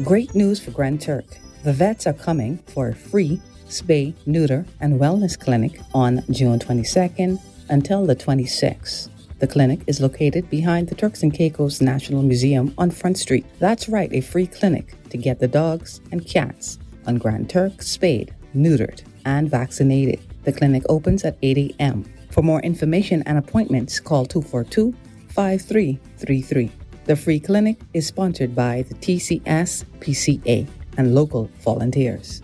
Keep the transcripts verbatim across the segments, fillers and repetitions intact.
Great news for Grand Turk. The vets are coming for a free spay, neuter, and wellness clinic on June twenty-second until the twenty-sixth. The clinic is located behind the Turks and Caicos National Museum on Front Street. That's right, a free clinic to get the dogs and cats on Grand Turk spayed, neutered, and vaccinated. The clinic opens at eight a.m. For more information and appointments, call two four two, five three three three. The free clinic is sponsored by the T C S P C A and local volunteers.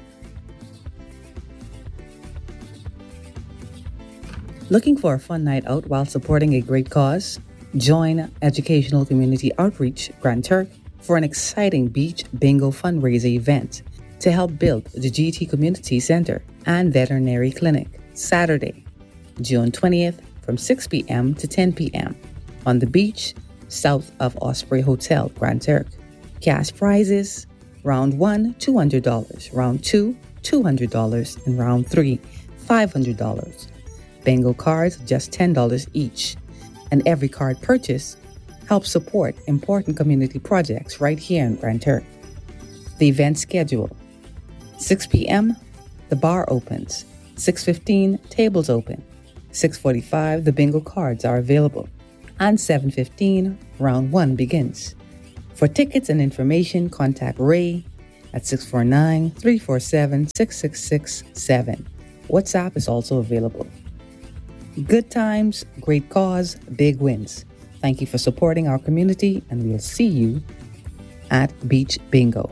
Looking for a fun night out while supporting a great cause? Join Educational Community Outreach Grand Turk for an exciting beach bingo fundraiser event to help build the G T Community Center and Veterinary Clinic, Saturday, June twentieth from six p.m. to ten p.m. on the beach south of Osprey Hotel, Grand Turk. Cash prizes, round one, two hundred dollars, round two, two hundred dollars, and round three, five hundred dollars. Bingo cards, just ten dollars each, and every card purchase helps support important community projects right here in Grand Turk. The event schedule: six p.m., the bar opens. six fifteen, tables open. six forty-five, the bingo cards are available. And seven fifteen, round one begins. For tickets and information, contact Ray at six four nine, three four seven, six six six seven. WhatsApp is also available. Good times, great cause, big wins. Thank you for supporting our community, and we'll see you at Beach Bingo.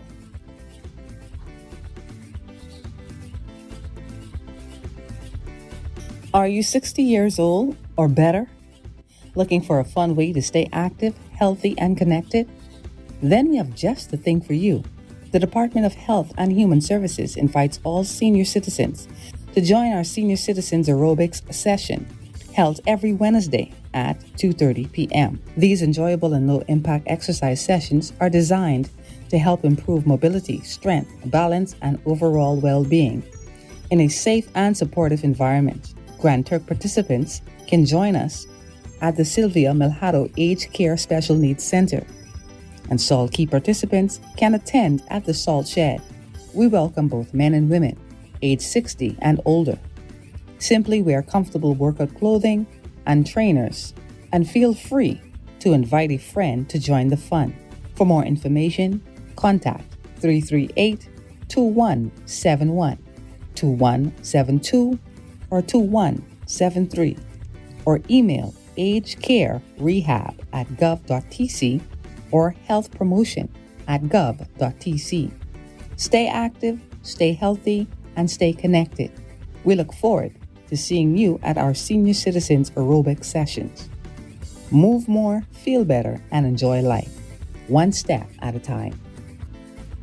Are you sixty years old or better? Looking for a fun way to stay active, healthy, and connected? Then we have just the thing for you. The Department of Health and Human Services invites all senior citizens to join our Senior Citizens Aerobics session, held every Wednesday at two thirty p.m. These enjoyable and low-impact exercise sessions are designed to help improve mobility, strength, balance, and overall well-being in a safe and supportive environment. Grand Turk participants can join us at the Sylvia Melhado Aged Care Special Needs Center, and Salt Key participants can attend at the Salt Shed. We welcome both men and women, age sixty and older. Simply wear comfortable workout clothing and trainers, and feel free to invite a friend to join the fun. For more information, contact three three eight, two one seven one, two one seven two, or two one seven three, or email agecarerehab at gov.tc or healthpromotion at gov.tc. Stay active, stay healthy, and stay connected. We look forward to seeing you at our Senior Citizens Aerobic sessions. Move more, feel better, and enjoy life, one step at a time.